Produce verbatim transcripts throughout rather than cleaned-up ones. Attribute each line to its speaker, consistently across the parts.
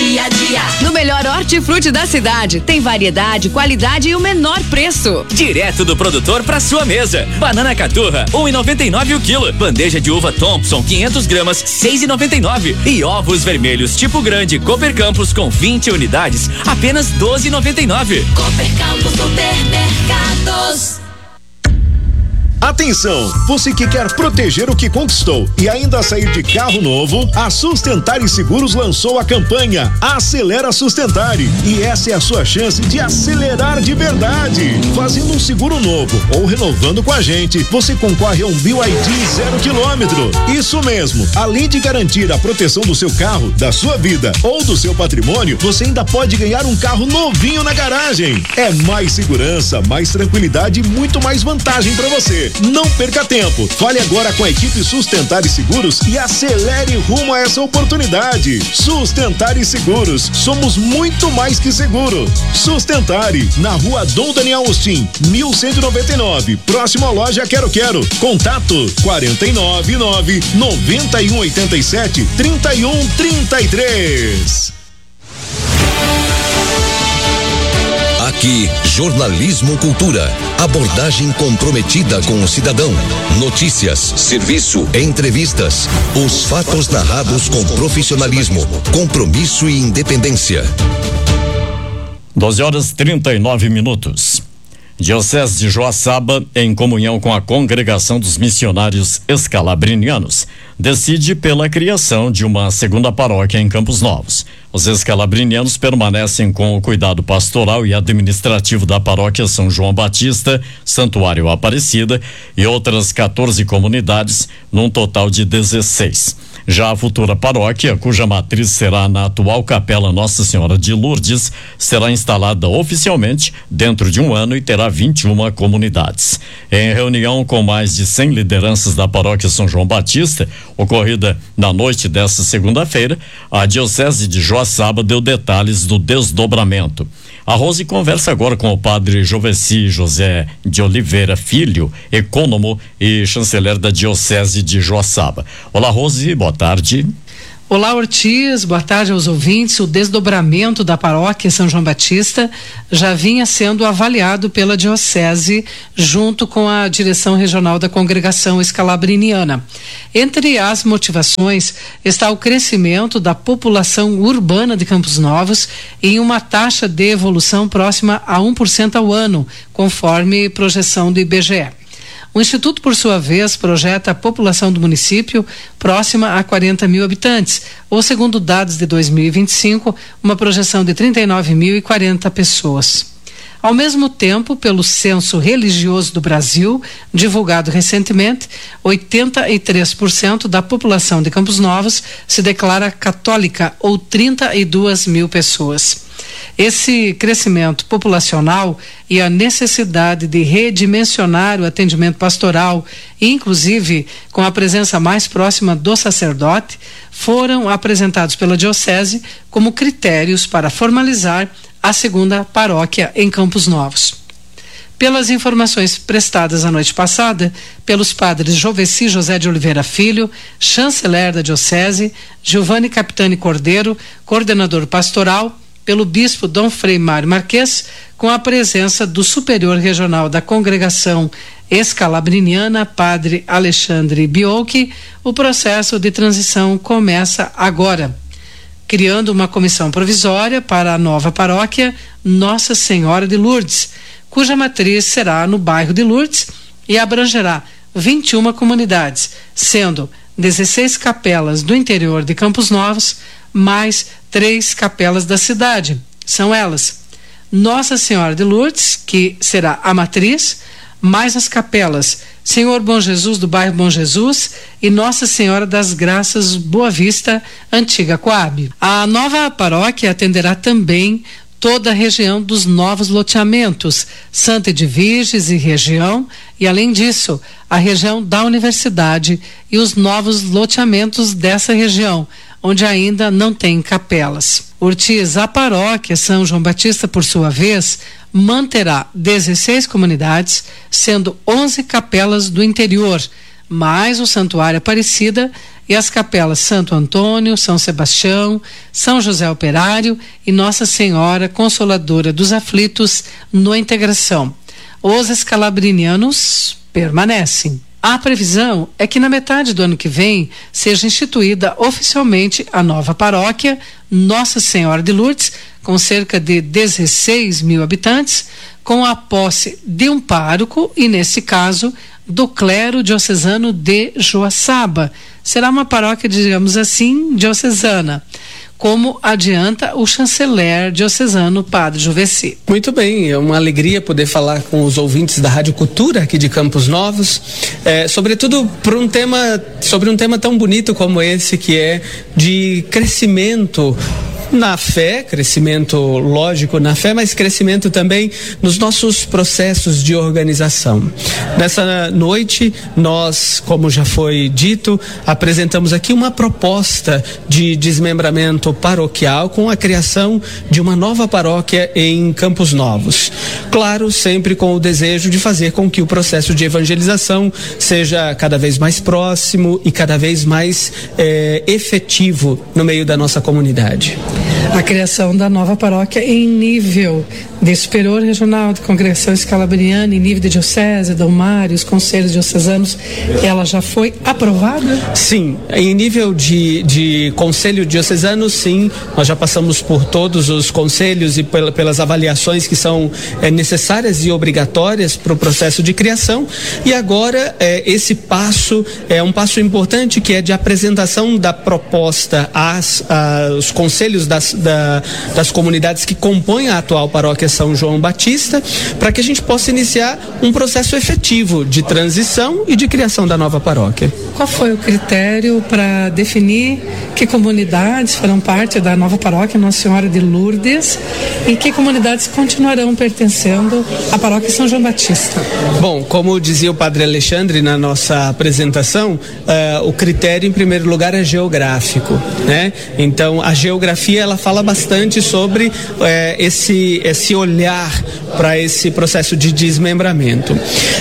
Speaker 1: dia a dia.
Speaker 2: No melhor hortifruti da cidade, tem variedade, qualidade e o menor preço.
Speaker 3: Direto do produtor pra sua mesa. Banana caturra, um e noventa e nove o quilo. Bandeja de uva Thompson, quinhentas gramas, seis e noventa e nove. E ovos vermelhos tipo grande, Cooper Campos com vinte unidades, apenas doze e noventa e nove.
Speaker 1: Cooper Campos Supermercados.
Speaker 4: Atenção, você que quer proteger o que conquistou e ainda sair de carro novo, a Sustentare Seguros lançou a campanha Acelera Sustentare, e essa é a sua chance de acelerar de verdade. Fazendo um seguro novo ou renovando com a gente, você concorre a um B Y D zero quilômetro. Isso mesmo, além de garantir a proteção do seu carro, da sua vida ou do seu patrimônio, você ainda pode ganhar um carro novinho na garagem. É mais segurança, mais tranquilidade e muito mais vantagem para você. Não perca tempo. Fale agora com a equipe Sustentare Seguros e acelere rumo a essa oportunidade. Sustentare Seguros. Somos muito mais que seguro. Sustentare, na rua Dom Daniel Austin, mil cento e noventa e nove, próximo à loja Quero Quero. Contato quarenta e nove nove, noventa e um, oitenta e sete, trinta e um, trinta e três.
Speaker 5: Aqui, jornalismo cultura, abordagem comprometida com o cidadão, notícias, serviço, entrevistas, os fatos narrados com profissionalismo, compromisso e independência.
Speaker 6: doze horas e trinta e nove minutos. Diocese de Joaçaba, em comunhão com a Congregação dos Missionários Escalabrinianos, decide pela criação de uma segunda paróquia em Campos Novos. Os escalabrinianos permanecem com o cuidado pastoral e administrativo da paróquia São João Batista, Santuário Aparecida e outras quatorze comunidades, num total de dezesseis. Já a futura paróquia, cuja matriz será na atual Capela Nossa Senhora de Lourdes, será instalada oficialmente dentro de um ano e terá vinte e uma comunidades. Em reunião com mais de cem lideranças da paróquia São João Batista, ocorrida na noite desta segunda-feira, a Diocese de Joaçaba deu detalhes do desdobramento. A Rose conversa agora com o padre Joveci José de Oliveira Filho, ecônomo e chanceler da Diocese de Joaçaba. Olá, Rose, boa tarde.
Speaker 7: Olá, Ortiz, boa tarde aos ouvintes. O desdobramento da paróquia São João Batista já vinha sendo avaliado pela Diocese junto com a direção regional da Congregação Escalabriniana. Entre as motivações está o crescimento da população urbana de Campos Novos em uma taxa de evolução próxima a um por cento ao ano, conforme projeção do I B G E. O Instituto, por sua vez, projeta a população do município próxima a quarenta mil habitantes, ou, segundo dados de dois mil e vinte e cinco, uma projeção de trinta e nove mil e quarenta pessoas. Ao mesmo tempo, pelo Censo Religioso do Brasil, divulgado recentemente, oitenta e três por cento da população de Campos Novos se declara católica, ou trinta e duas mil pessoas. Esse crescimento populacional e a necessidade de redimensionar o atendimento pastoral, inclusive com a presença mais próxima do sacerdote, foram apresentados pela Diocese como critérios para formalizar a segunda paróquia em Campos Novos. Pelas informações prestadas a noite passada pelos padres Joveci José de Oliveira Filho, chanceler da Diocese, Giovanni Capitani Cordeiro, coordenador pastoral, pelo bispo Dom Frei Mário Marques, com a presença do superior regional da Congregação Escalabriniana, padre Alexandre Biolchi, o processo de transição começa agora, criando uma comissão provisória para a nova paróquia Nossa Senhora de Lourdes, cuja matriz será no bairro de Lourdes e abrangerá vinte e uma comunidades, sendo dezesseis capelas do interior de Campos Novos, mais três capelas da cidade. São elas: Nossa Senhora de Lourdes, que será a matriz, mais as capelas Senhor Bom Jesus do bairro Bom Jesus e Nossa Senhora das Graças Boa Vista, Antiga Coab. A nova paróquia atenderá também toda a região dos novos loteamentos, Santa Edviges e região, e além disso, a região da Universidade e os novos loteamentos dessa região, onde ainda não tem capelas. Ortiz, a paróquia São João Batista, por sua vez, manterá dezesseis comunidades, sendo onze capelas do interior, mais o Santuário Aparecida e as capelas Santo Antônio, São Sebastião, São José Operário e Nossa Senhora Consoladora dos Aflitos no Integração. Os escalabrinianos permanecem. A previsão é que na metade do ano que vem seja instituída oficialmente a nova paróquia Nossa Senhora de Lourdes, com cerca de dezesseis mil habitantes, com a posse de um pároco e, nesse caso, do clero diocesano de Joaçaba. Será uma paróquia, digamos assim, diocesana, como adianta o chanceler diocesano, Padre Juveci.
Speaker 8: Muito bem, é uma alegria poder falar com os ouvintes da Rádio Cultura aqui de Campos Novos, é, sobretudo por um tema, sobre um tema tão bonito como esse, que é de crescimento na fé, crescimento lógico na fé, mas crescimento também nos nossos processos de organização. Nessa noite, nós, como já foi dito, apresentamos aqui uma proposta de desmembramento paroquial com a criação de uma nova paróquia em Campos Novos. Claro, sempre com o desejo de fazer com que o processo de evangelização seja cada vez mais próximo e cada vez mais eh, efetivo no meio da nossa comunidade.
Speaker 7: A criação da nova paróquia em nível de superior regional de congregação escalabriniana, em nível de diocese, Dom Mário, os conselhos diocesanos, ela já foi aprovada?
Speaker 8: Sim, em nível de, de conselho diocesano, sim, nós já passamos por todos os conselhos e pel, pelas avaliações que são é, necessárias e obrigatórias para o processo de criação, e agora é, esse passo é um passo importante, que é de apresentação da proposta às, aos conselhos das, da, das comunidades que compõem a atual paróquia São João Batista, para que a gente possa iniciar um processo efetivo de transição e de criação da nova paróquia.
Speaker 7: Qual foi o critério para definir que comunidades farão parte da nova paróquia Nossa Senhora de Lourdes e que comunidades continuarão pertencendo à paróquia São João Batista?
Speaker 8: Bom, como dizia o Padre Alexandre na nossa apresentação, uh, o critério em primeiro lugar é geográfico, né? Então a geografia ela fala bastante sobre uh, esse, esse olhar para esse processo de desmembramento.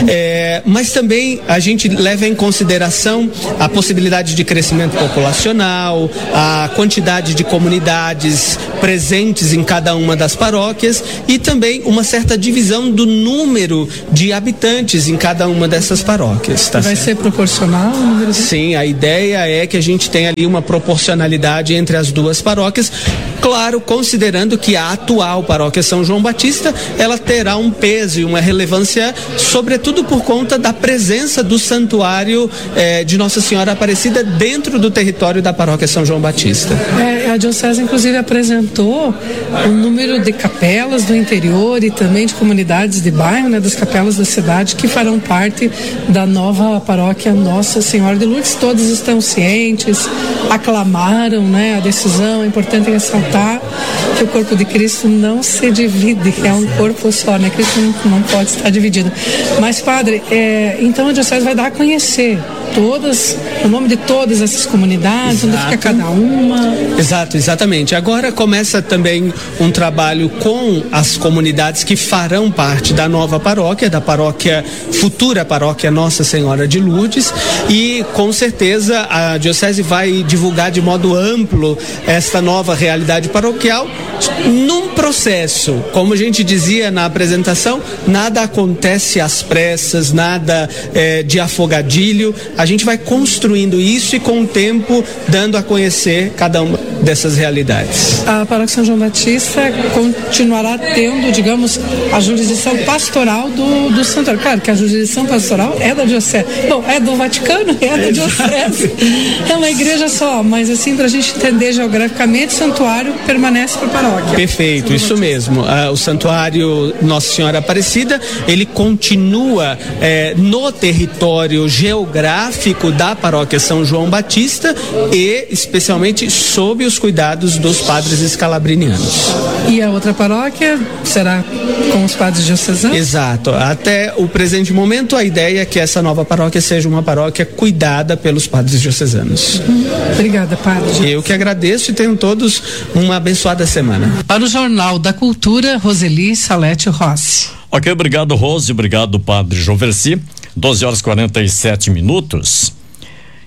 Speaker 8: É, mas também a gente leva em consideração a possibilidade de crescimento populacional, a quantidade de comunidades presentes em cada uma das paróquias e também uma certa divisão do número de habitantes em cada uma dessas paróquias. Tá?
Speaker 7: Vai ser proporcional o número de...
Speaker 8: Sim, a ideia é que a gente tenha ali uma proporcionalidade entre as duas paróquias, claro, considerando que a atual paróquia São João Batista, ela terá um peso e uma relevância, sobretudo por conta da presença do santuário eh, de Nossa Senhora Aparecida dentro do território da paróquia São João Batista.
Speaker 7: É, a diocese inclusive apresentou o número de capelas do interior e também de comunidades de bairro, né, das capelas da cidade que farão parte da nova paróquia Nossa Senhora de Lourdes. Todos estão cientes, aclamaram, né, a decisão. É importante ressaltar que o corpo de Cristo não se divide, é um corpo só, né? Cristo não, não pode estar dividido. Mas, padre, é, então a diocese vai dar a conhecer todas, o nome de todas essas comunidades, Exato. Onde fica cada uma.
Speaker 8: Exato, exatamente. Agora começa também um trabalho com as comunidades que farão parte da nova paróquia, da paróquia, futura paróquia Nossa Senhora de Lourdes, e com certeza a diocese vai divulgar de modo amplo esta nova realidade paroquial num processo. Como a gente dizia na apresentação, nada acontece às pressas, nada é, de afogadilho. A gente vai construindo isso e com o tempo dando a conhecer cada uma dessas realidades.
Speaker 7: A paróquia São João Batista continuará tendo, digamos, a jurisdição pastoral do, do santuário. Claro que a jurisdição pastoral é da diocese. Bom, é do Vaticano, é da diocese. É uma igreja só, mas assim, para a gente entender geograficamente, o santuário permanece para a paróquia.
Speaker 8: Perfeito, isso mesmo. Ah, o santuário Nossa Senhora Aparecida, ele continua eh, no território geográfico da paróquia São João Batista e especialmente sob os cuidados dos padres escalabrinianos.
Speaker 7: E a outra paróquia será com os padres diocesanos?
Speaker 8: Exato. Até o presente momento, a ideia é que essa nova paróquia seja uma paróquia cuidada pelos padres diocesanos.
Speaker 7: Hum, obrigada, padre.
Speaker 8: Eu que agradeço e tenham todos uma abençoada semana.
Speaker 7: Para o Jornal da Cultura, Roseli Salete Rossi.
Speaker 6: Ok, obrigado, Rose, obrigado, padre Jovesi. doze horas e quarenta e sete minutos.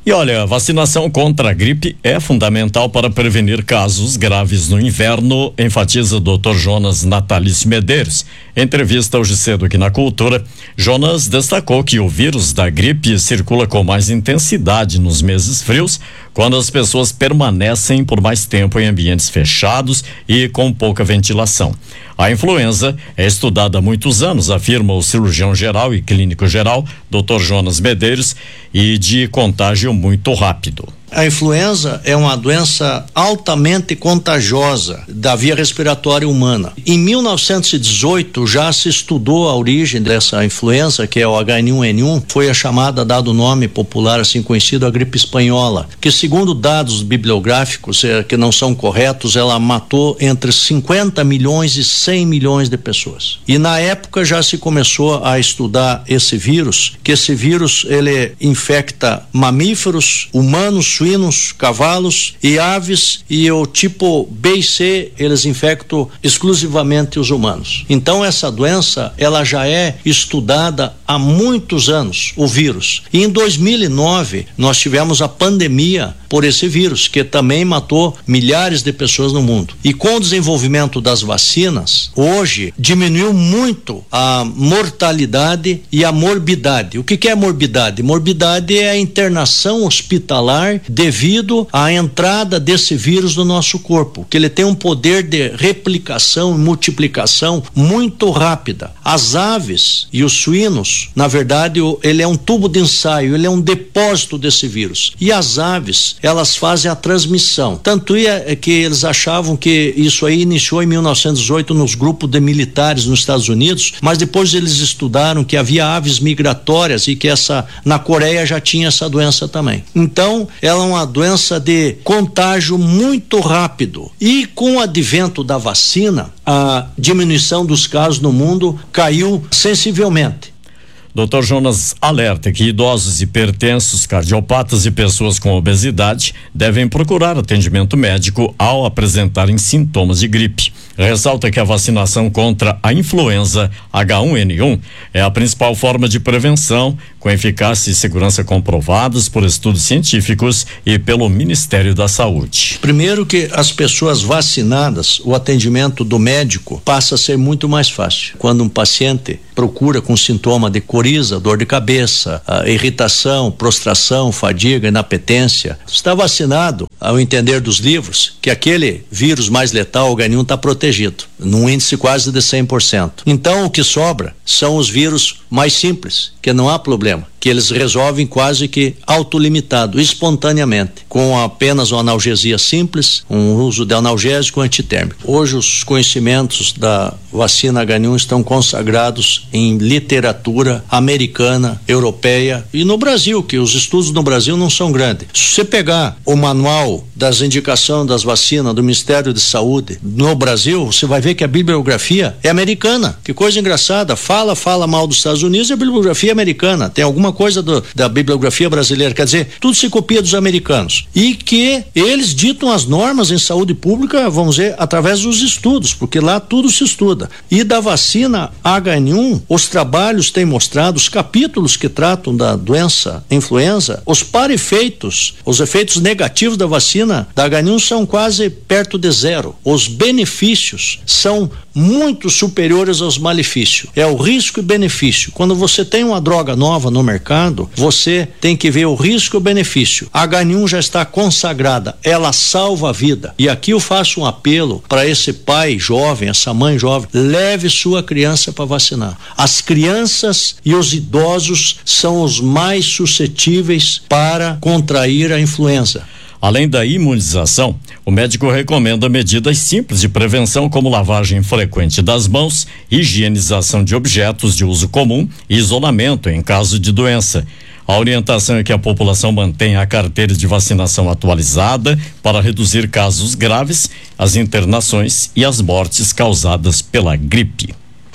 Speaker 6: E olha, a vacinação contra a gripe é fundamental para prevenir casos graves no inverno, enfatiza o doutor Jonas Natalício Medeiros. Em entrevista hoje cedo aqui na Cultura, Jonas destacou que o vírus da gripe circula com mais intensidade nos meses frios, quando as pessoas permanecem por mais tempo em ambientes fechados e com pouca ventilação. A influenza é estudada há muitos anos, afirma o cirurgião geral e clínico geral, doutor Jonas Medeiros, e de contágio muito rápido.
Speaker 9: A influenza é uma doença altamente contagiosa da via respiratória humana. Em mil novecentos e dezoito já se estudou a origem dessa influenza, que é o H um N um, foi a chamada, dado o nome popular assim conhecido, a gripe espanhola, que segundo dados bibliográficos eh, que não são corretos, ela matou entre cinquenta milhões e cem milhões de pessoas. E na época já se começou a estudar esse vírus, que esse vírus ele infecta mamíferos, humanos, suínos, cavalos e aves, e o tipo B e C eles infectam exclusivamente os humanos. Então essa doença ela já é estudada há muitos anos, o vírus. E em dois mil e nove nós tivemos a pandemia por esse vírus, que também matou milhares de pessoas no mundo. E com o desenvolvimento das vacinas, hoje diminuiu muito a mortalidade e a morbidade. O que que é morbidade? Morbidade é a internação hospitalar devido à entrada desse vírus no nosso corpo, que ele tem um poder de replicação e multiplicação muito rápida. As aves e os suínos, na verdade, ele é um tubo de ensaio, ele é um depósito desse vírus. E as aves, elas fazem a transmissão. Tanto é que eles achavam que isso aí iniciou em mil novecentos e dezoito nos grupos de militares nos Estados Unidos, mas depois eles estudaram que havia aves migratórias e que essa, na Coreia já tinha essa doença também. Então, ela é uma doença de contágio muito rápido. E com o advento da vacina, a diminuição dos casos no mundo caiu sensivelmente.
Speaker 6: doutor Jonas alerta que idosos hipertensos, cardiopatas e pessoas com obesidade devem procurar atendimento médico ao apresentarem sintomas de gripe. Ressalta que a vacinação contra a influenza H um N um é a principal forma de prevenção, com eficácia e segurança comprovadas por estudos científicos e pelo Ministério da Saúde.
Speaker 9: Primeiro que as pessoas vacinadas, o atendimento do médico passa a ser muito mais fácil. Quando um paciente procura com sintoma de coriza, dor de cabeça, irritação, prostração, fadiga, inapetência, está vacinado, ao entender dos livros, que aquele vírus mais letal, o H um, está protegido, num índice quase de cem por cento. Então o que sobra são os vírus mais simples, que não há problema, que eles resolvem quase que autolimitado, espontaneamente, com apenas uma analgesia simples, um uso de analgésico antitérmico. Hoje os conhecimentos da vacina H um estão consagrados em literatura americana, europeia e no Brasil, que os estudos no Brasil não são grandes. Se você pegar o manual das indicações das vacinas do Ministério de Saúde no Brasil, você vai ver que a bibliografia é americana. Que coisa engraçada, fala, fala mal dos Estados Unidos e a bibliografia é americana. Tem alguma coisa do, da bibliografia brasileira, quer dizer, tudo se copia dos americanos. E que eles ditam as normas em saúde pública, vamos dizer, através dos estudos, porque lá tudo se estuda. E da vacina H um, os trabalhos têm mostrado, os capítulos que tratam da doença influenza, os para-efeitos, os efeitos negativos da vacina da H um são quase perto de zero. Os benefícios são muito superiores aos malefícios. É o risco e benefício. Quando você tem uma droga nova no mercado, você tem que ver o risco e o benefício. A H um já está consagrada, ela salva a vida. E aqui eu faço um apelo para esse pai jovem, essa mãe jovem, leve sua criança para vacinar. As crianças e os idosos são os mais suscetíveis para contrair a influenza.
Speaker 6: Além da imunização, o médico recomenda medidas simples de prevenção como lavagem frequente das mãos, higienização de objetos de uso comum e isolamento em caso de doença. A orientação é que a população mantenha a carteira de vacinação atualizada para reduzir casos graves, as internações e as mortes causadas pela gripe.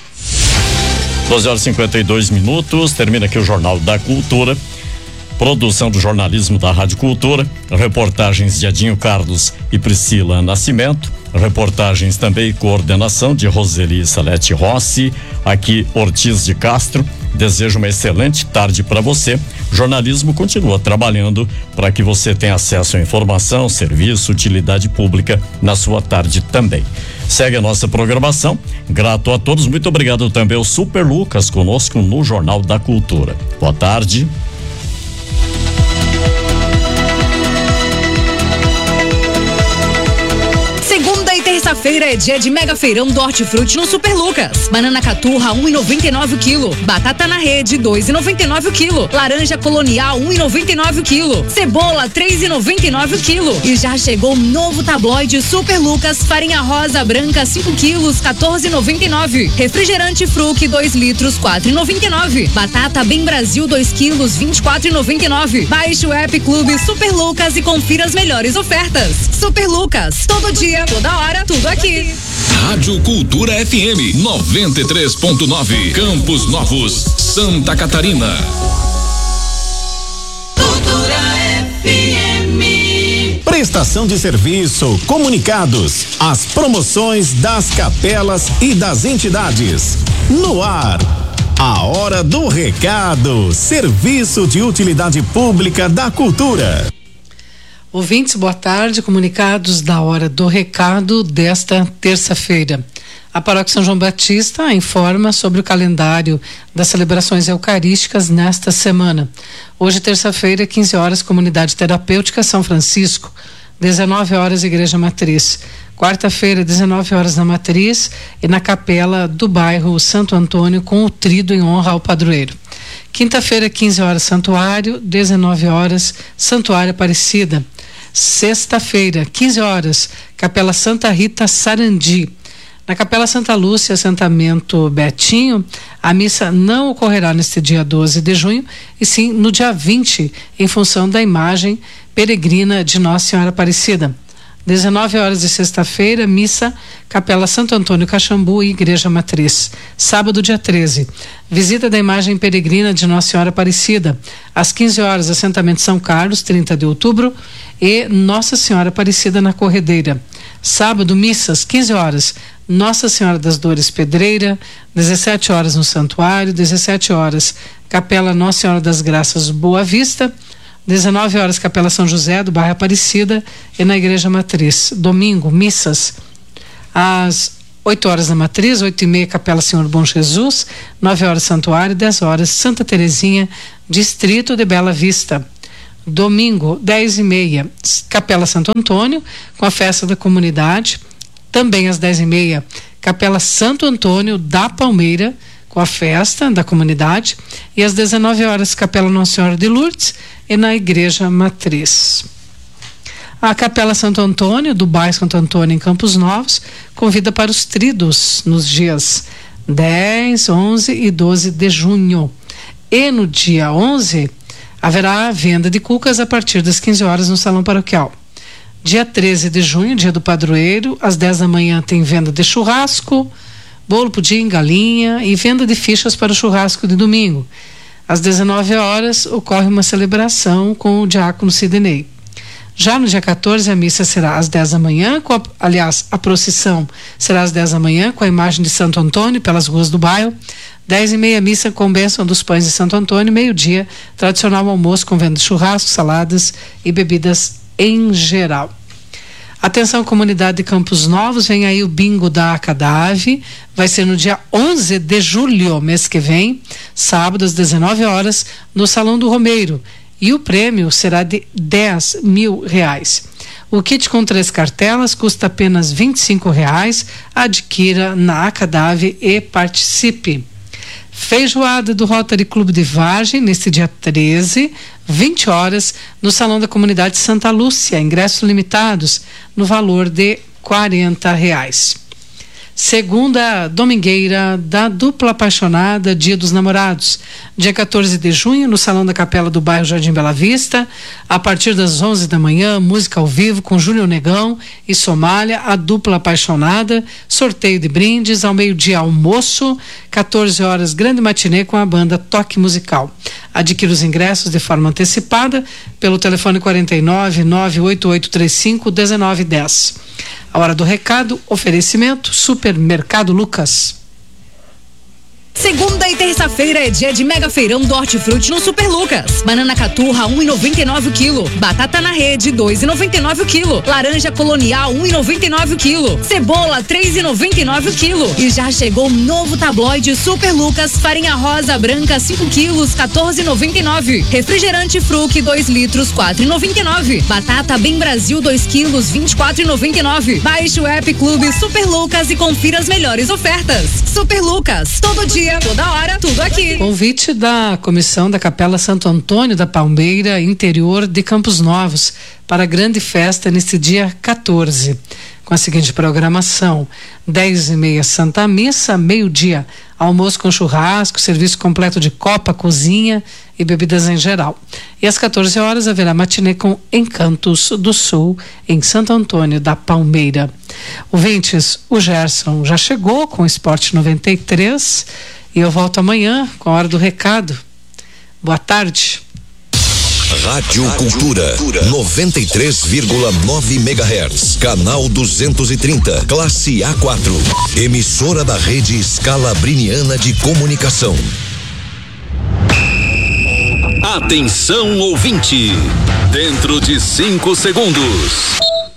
Speaker 6: doze horas e cinquenta e dois minutos, termina aqui o Jornal da Cultura. Produção do jornalismo da Rádio Cultura, reportagens de Adinho Carlos e Priscila Nascimento, reportagens também e coordenação de Roseli Salete Rossi, aqui Ortiz de Castro, desejo uma excelente tarde para você. O jornalismo continua trabalhando para que você tenha acesso à informação, serviço, utilidade pública na sua tarde também. Segue a nossa programação. Grato a todos. Muito obrigado também ao Super Lucas conosco no Jornal da Cultura. Boa tarde.
Speaker 2: Terça-feira é dia de mega feirão do Hortifruti no Super Lucas. Banana caturra um e noventa e nove o quilo. Batata na rede dois e noventa e nove o quilo. Laranja colonial um e noventa e nove o quilo. Cebola três e noventa e nove o quilo. E já chegou o novo tabloide Super Lucas farinha rosa branca cinco quilos quatorze e noventa e nove. Refrigerante Fruc dois litros quatro e noventa e nove. Batata Bem Brasil dois quilos vinte e quatro e noventa e nove. Baixe o app Clube Super Lucas e confira as melhores ofertas. Super Lucas, todo dia, toda hora, tudo aqui.
Speaker 10: Rádio Cultura F M noventa e três ponto nove, Campos Novos, Santa Catarina.
Speaker 1: Cultura F M.
Speaker 11: Prestação de serviço, comunicados, as promoções das capelas e das entidades. No ar, a hora do recado, serviço de utilidade pública da cultura.
Speaker 7: Ouvintes, boa tarde. Comunicados da hora do recado desta terça-feira. A Paróquia São João Batista informa sobre o calendário das celebrações eucarísticas nesta semana. Hoje, terça-feira, quinze horas, Comunidade Terapêutica São Francisco. dezenove horas, Igreja Matriz. Quarta-feira, dezenove horas na Matriz e na Capela do bairro Santo Antônio com o trido em honra ao padroeiro. Quinta-feira, quinze horas, Santuário. dezenove horas, Santuário Aparecida. Sexta-feira, quinze horas, Capela Santa Rita Sarandi. Na Capela Santa Lúcia, assentamento Betinho, a missa não ocorrerá neste dia doze de junho, e sim no dia vinte, em função da imagem peregrina de Nossa Senhora Aparecida. dezenove horas de sexta-feira, missa, Capela Santo Antônio Caxambu e Igreja Matriz. Sábado, dia treze, visita da imagem peregrina de Nossa Senhora Aparecida. Às quinze horas, assentamento São Carlos, trinta de outubro, e Nossa Senhora Aparecida na Corredeira. Sábado, missas, quinze horas, Nossa Senhora das Dores Pedreira, dezessete horas no Santuário, dezessete horas, Capela Nossa Senhora das Graças Boa Vista, dezenove horas, Capela São José do bairro Aparecida e na Igreja Matriz. Domingo, missas, às oito horas na Matriz, oito e meia, Capela Senhor Bom Jesus, nove horas, Santuário, dez horas, Santa Terezinha, Distrito de Bela Vista. Domingo, dez e meia, Capela Santo Antônio, com a festa da comunidade. Também às dez e meia, Capela Santo Antônio da Palmeira, com a festa da comunidade. E às dezenove horas, Capela Nossa Senhora de Lourdes e na Igreja Matriz. A Capela Santo Antônio, do bairro Santo Antônio, em Campos Novos, convida para os tridos nos dias dez, onze e doze de junho. E no dia onze, haverá venda de cucas a partir das quinze horas no Salão Paroquial. Dia treze de junho, dia do padroeiro, às dez da manhã tem venda de churrasco, bolo, pudim, galinha e venda de fichas para o churrasco de domingo. Às dezenove horas ocorre uma celebração com o diácono Sidney. Já no dia quatorze, a missa será às dez da manhã, com a, aliás, a procissão será às dez da manhã com a imagem de Santo Antônio pelas ruas do bairro. dez e meia, missa com bênção dos pães de Santo Antônio. Meio-dia, tradicional almoço com venda de churrasco, saladas e bebidas em geral. Atenção, comunidade de Campos Novos, vem aí o bingo da Acadave, vai ser no dia onze de julho, mês que vem, sábado às dezenove horas, no Salão do Romeiro, e o prêmio será de dez mil reais. O kit com três cartelas custa apenas vinte e cinco reais, adquira na Acadave e participe. Feijoada do Rotary Clube de Vargem, neste dia treze, vinte horas, no Salão da Comunidade Santa Lúcia, ingressos limitados, no valor de quarenta reais. Segunda domingueira da Dupla Apaixonada, Dia dos Namorados, dia quatorze de junho, no Salão da Capela do bairro Jardim Bela Vista, a partir das onze da manhã, música ao vivo com Júlio Negão e Somália, a Dupla Apaixonada, sorteio de brindes, ao meio-dia almoço, quatorze horas, grande matinê com a banda Toque Musical. Adquira os ingressos de forma antecipada pelo telefone quarenta e nove, nove oito oito três cinco, dezenove dez. A hora do recado, oferecimento, Supermercado Lucas.
Speaker 2: Segunda e terça-feira é dia de mega feirão do Hortifruti no Super Lucas. Banana caturra um e noventa e nove o quilo. Batata na rede dois e noventa e nove o quilo. Laranja colonial um e noventa e nove o quilo. Cebola três e noventa e nove o quilo. E já chegou o novo tabloide Super Lucas farinha rosa branca cinco quilos quatorze e noventa e nove. Refrigerante Fruc dois litros quatro e noventa e nove. Batata Bem Brasil dois quilos vinte e quatro e noventa e nove. Baixe o app Clube Super Lucas e confira as melhores ofertas. Super Lucas, todo dia, toda hora, tudo aqui.
Speaker 7: Convite da Comissão da Capela Santo Antônio da Palmeira, interior de Campos Novos, para a grande festa neste dia quatorze. Com a seguinte programação: dez e meia Santa Missa, meio-dia almoço com churrasco, serviço completo de copa, cozinha e bebidas em geral. E às quatorze horas haverá matinê com Encantos do Sul em Santo Antônio da Palmeira. Ouvintes, o Gerson já chegou com o Esporte noventa e três e eu volto amanhã com a hora do recado. Boa tarde.
Speaker 5: Rádio Cultura, noventa e três vírgula nove megahertz, canal duzentos e trinta, classe A quatro, emissora da rede Scalabriniana de Comunicação.
Speaker 10: Atenção, ouvinte, dentro de cinco segundos.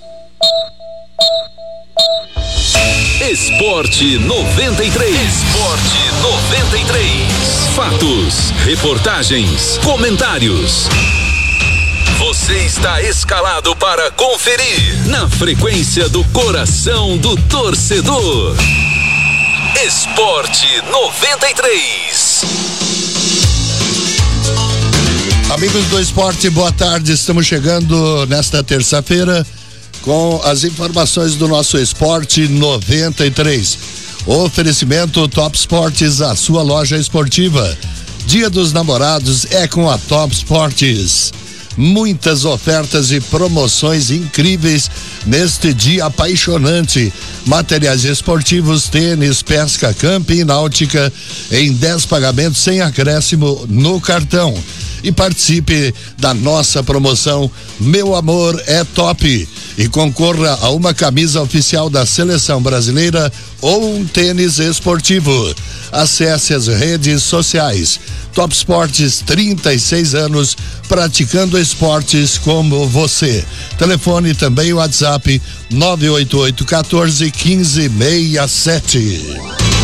Speaker 10: Esporte noventa e três. Esporte noventa e três. Fatos, reportagens, comentários. Você está escalado para conferir na frequência do coração do torcedor. Esporte noventa e três.
Speaker 12: Amigos do esporte, boa tarde. Estamos chegando nesta terça-feira com as informações do nosso Esporte noventa e três. Oferecimento Top Sports, a sua loja esportiva. Dia dos Namorados é com a Top Sports. Muitas ofertas e promoções incríveis neste dia apaixonante. Materiais esportivos, tênis, pesca, camping e náutica em dez pagamentos sem acréscimo no cartão. E participe da nossa promoção Meu Amor é Top e concorra a uma camisa oficial da Seleção Brasileira ou um tênis esportivo. Acesse as redes sociais. Top Sports, trinta e seis anos praticando esportes como você. Telefone também o WhatsApp nove oito oito um quatro um cinco seis sete.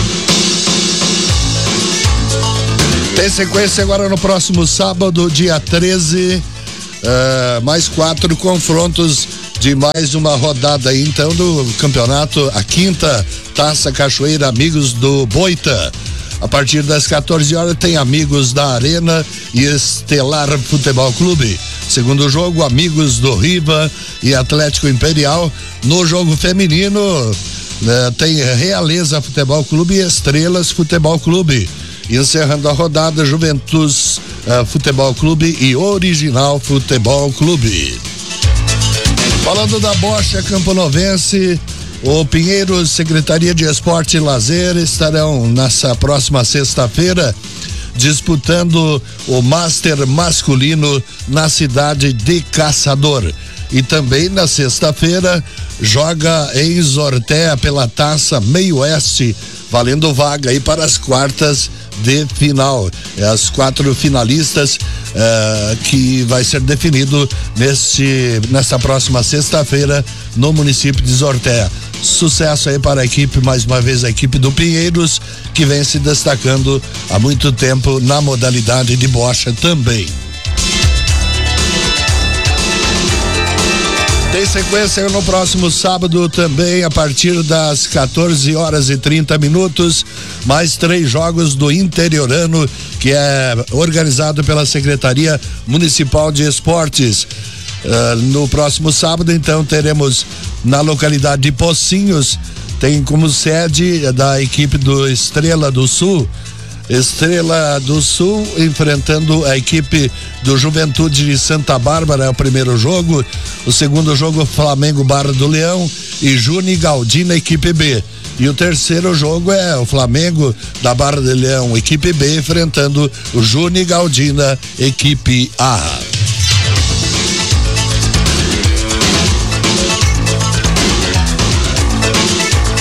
Speaker 12: Tem sequência agora no próximo sábado, dia treze, uh, mais quatro confrontos de mais uma rodada então do campeonato, a quinta Taça Cachoeira Amigos do Boita. A partir das quatorze horas tem Amigos da Arena e Estelar Futebol Clube. Segundo jogo, Amigos do Riva e Atlético Imperial. No jogo feminino, uh, tem Realeza Futebol Clube e Estrelas Futebol Clube. Encerrando a rodada, Juventus uh, Futebol Clube e Original Futebol Clube. Falando da Bocha Camponovense, o Pinheiros, Secretaria de Esporte e Lazer estarão nessa próxima sexta-feira disputando o Master masculino na cidade de Caçador. E também na sexta-feira joga em Zortea pela Taça Meio Oeste, valendo vaga aí para as quartas de final. É as quatro finalistas uh, que vai ser definido neste, nesta próxima sexta-feira no município de Zortea. Sucesso aí para a equipe, mais uma vez a equipe do Pinheiros, que vem se destacando há muito tempo na modalidade de bocha também. Tem sequência no próximo sábado também, a partir das quatorze horas e trinta minutos, mais três jogos do Interiorano, que é organizado pela Secretaria Municipal de Esportes. Uh, no próximo sábado, então, teremos na localidade de Pocinhos, tem como sede da equipe do Estrela do Sul, Estrela do Sul enfrentando a equipe do Juventude de Santa Bárbara, é o primeiro jogo. O segundo jogo, Flamengo Barra do Leão e Juni Galdina, equipe B. E o terceiro jogo é o Flamengo da Barra do Leão, equipe B, enfrentando o Juni Galdina, equipe A.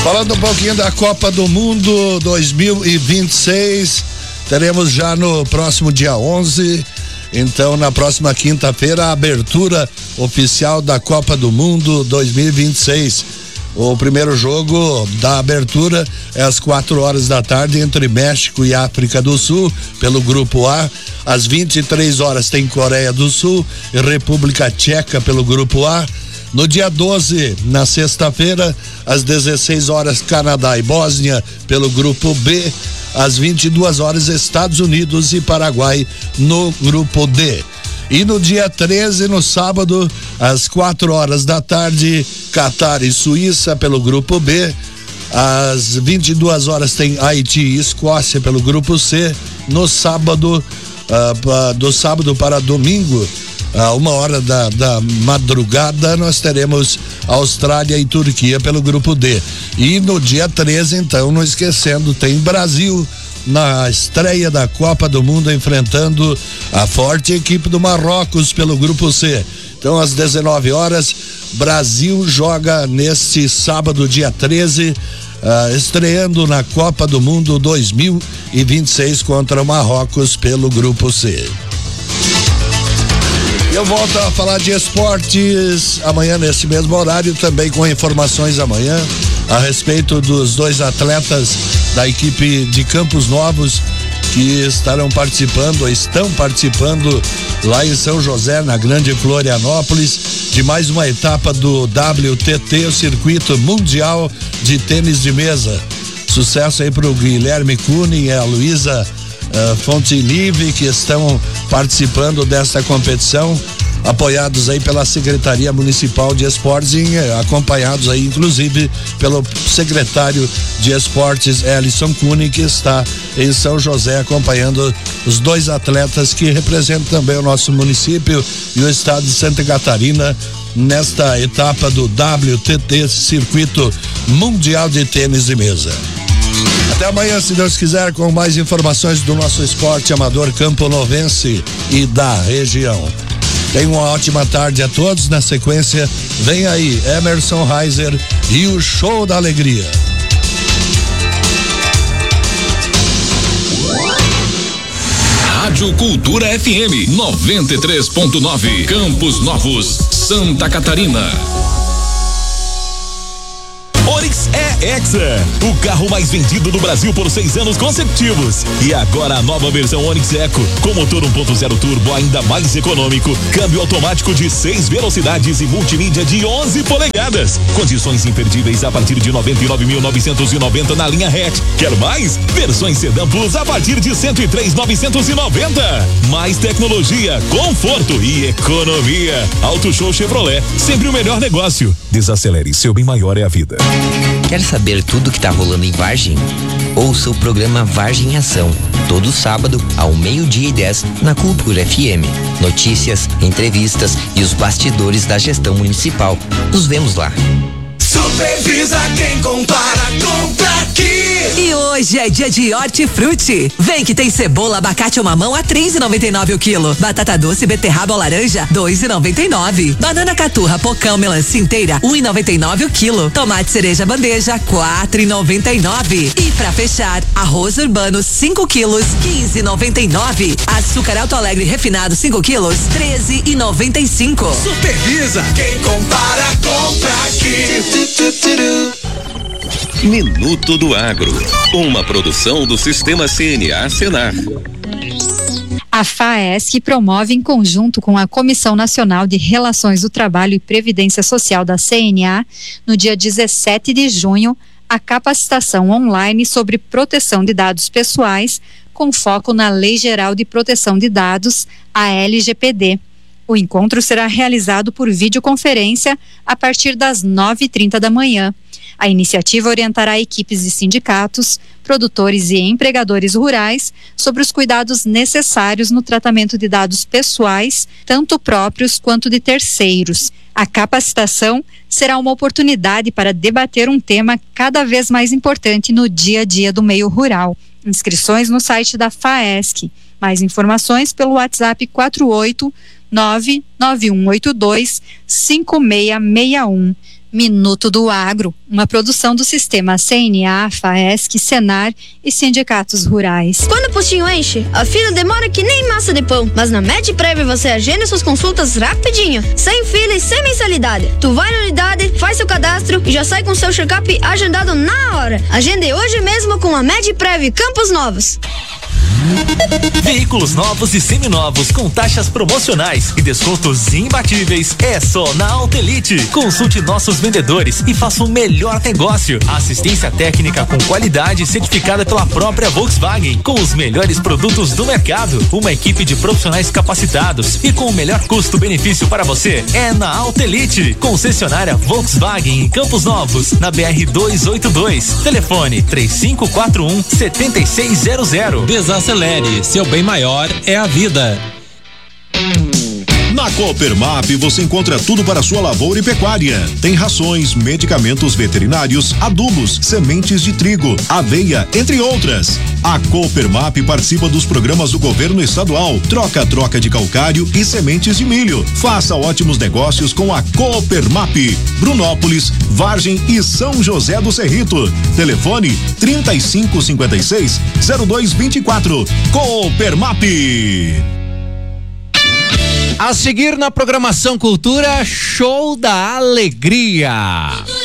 Speaker 12: Falando um pouquinho da Copa do Mundo dois mil e vinte e seis, teremos já no próximo dia onze, então na próxima quinta-feira, a abertura oficial da Copa do Mundo dois mil e vinte e seis. O primeiro jogo da abertura é às quatro horas da tarde entre México e África do Sul, pelo grupo A. Às vinte e três horas tem Coreia do Sul e República Tcheca pelo grupo A. No dia doze, na sexta-feira, às dezesseis horas, Canadá e Bósnia pelo grupo B. Às vinte e duas horas, Estados Unidos e Paraguai no grupo D. E no dia treze, no sábado, às quatro horas da tarde, Catar e Suíça pelo grupo B. Às vinte e duas horas tem Haiti e Escócia pelo grupo C. No sábado, uh, do sábado para domingo, a uma hora da, da madrugada, nós teremos Austrália e Turquia pelo grupo D. E no dia treze, então, não esquecendo, tem Brasil na estreia da Copa do Mundo, enfrentando a forte equipe do Marrocos pelo grupo C. Então, às dezenove horas, Brasil joga neste sábado, dia treze, uh, estreando na Copa do Mundo dois mil e vinte e seis contra o Marrocos pelo grupo C. Eu volto a falar de esportes amanhã nesse mesmo horário, também com informações amanhã a respeito dos dois atletas da equipe de Campos Novos que estarão participando, ou estão participando lá em São José, na Grande Florianópolis, de mais uma etapa do W T T, o Circuito Mundial de Tênis de Mesa. Sucesso aí para o Guilherme Kunin e a Luísa uh, Fontinive, que estão participando desta competição, apoiados aí pela Secretaria Municipal de Esportes, e acompanhados aí inclusive pelo secretário de Esportes, Ellison Kunin, que está em São José acompanhando os dois atletas que representam também o nosso município e o estado de Santa Catarina nesta etapa do W T T, Circuito Mundial de Tênis de Mesa. Até amanhã, se Deus quiser, com mais informações do nosso esporte amador camponovense e da região. Tenha uma ótima tarde a todos. Na sequência, vem aí Emerson Reiser e o Show da Alegria.
Speaker 10: Rádio Cultura F M noventa e três ponto nove, Campos Novos, Santa Catarina.
Speaker 13: Onix é Hexa, o carro mais vendido do Brasil por seis anos consecutivos. E agora a nova versão Onix Eco, com motor um ponto zero turbo ainda mais econômico, câmbio automático de seis velocidades e multimídia de onze polegadas. Condições imperdíveis a partir de noventa e nove mil novecentos e noventa na linha hatch. Quer mais? Versões Sedan Plus a partir de cento e três mil novecentos e noventa. Mais tecnologia, conforto e economia. Auto Show Chevrolet, sempre o melhor negócio. Desacelere, seu bem maior é a vida.
Speaker 14: Quer saber tudo que tá rolando em Vargem? Ouça o programa Vargem em Ação, todo sábado ao meio-dia e dez na Cultura F M. Notícias, entrevistas e os bastidores da gestão municipal. Nos vemos lá.
Speaker 1: Supervisa quem compara, compra aqui.
Speaker 15: E hoje é dia de hortifruti. Vem que tem cebola, abacate ou mamão a três e noventa e nove o quilo. Batata doce, beterraba ou laranja, dois e noventa e nove. Banana caturra, pocão, melancia inteira, um e noventa e nove o quilo. Tomate cereja bandeja, quatro e noventa e nove. E pra fechar, arroz urbano cinco quilos, quinze e noventa e nove. Açúcar Alto Alegre refinado cinco quilos, treze e noventa e cinco.
Speaker 1: Supervisa quem compara, compra aqui.
Speaker 16: Minuto do Agro, uma produção do Sistema C N A Senar.
Speaker 17: A FAESC promove, em conjunto com a Comissão Nacional de Relações do Trabalho e Previdência Social da C N A, no dia dezessete de junho, a capacitação online sobre proteção de dados pessoais, com foco na Lei Geral de Proteção de Dados, a L G P D. O encontro será realizado por videoconferência a partir das nove e trinta da manhã. A iniciativa orientará equipes de sindicatos, produtores e empregadores rurais sobre os cuidados necessários no tratamento de dados pessoais, tanto próprios quanto de terceiros. A capacitação será uma oportunidade para debater um tema cada vez mais importante no dia a dia do meio rural. Inscrições no site da FAESC. Mais informações pelo WhatsApp quatro oito nove nove um oito dois cinco seis seis um. Minuto do Agro, uma produção do Sistema C N A, FAESC, Senar e sindicatos rurais.
Speaker 18: Quando o postinho enche, a fila demora que nem massa de pão. Mas na MedPrev você agenda suas consultas rapidinho, sem fila e sem mensalidade. Tu vai na unidade, faz seu cadastro e já sai com seu check-up agendado na hora. Agende hoje mesmo com a MedPrev Campos Novos.
Speaker 19: Veículos novos e seminovos com taxas promocionais e descontos imbatíveis é só na Autelite. Consulte nossos vendedores e faça o melhor negócio. Assistência técnica com qualidade certificada pela própria Volkswagen, com os melhores produtos do mercado, uma equipe de profissionais capacitados e com o melhor custo-benefício para você é na Autelite. Concessionária Volkswagen em Campos Novos, na B R duzentos e oitenta e dois. Telefone três cinco quatro um, sete seis zero zero.
Speaker 20: Desacelere, seu bem maior é a vida.
Speaker 4: Na Coopermap você encontra tudo para sua lavoura e pecuária. Tem rações, medicamentos veterinários, adubos, sementes de trigo, aveia, entre outras. A Coopermap participa dos programas do governo estadual, troca-troca de calcário e sementes de milho. Faça ótimos negócios com a Coopermap. Brunópolis, Vargem e São José do Cerrito. Telefone trinta e cinco, cinquenta e seis, zero dois vinte e quatro. Coopermap.
Speaker 20: A seguir na programação Cultura, Show da Alegria.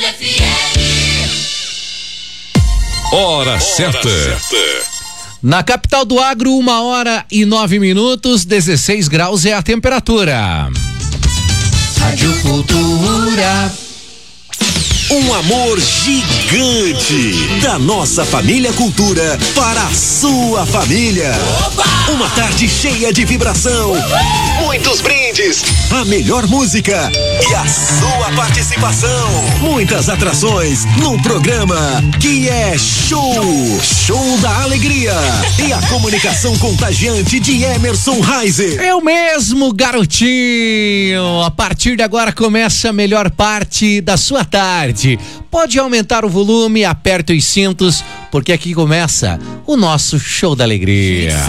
Speaker 10: Hora certa.
Speaker 20: Na capital do agro, uma hora e nove minutos, dezesseis graus é a temperatura.
Speaker 1: Rádio Cultura. Um amor gigante da nossa família Cultura para a sua família. Opa! Uma tarde cheia de vibração, uhul! Muitos brindes, a melhor música e a sua participação. Muitas atrações num programa que é show, show da alegria e a comunicação contagiante de Emerson Reiser.
Speaker 20: Eu mesmo, garotinho. A partir de agora começa a melhor parte da sua tarde. Pode aumentar o volume, aperta os cintos, porque aqui começa o nosso Show da Alegria.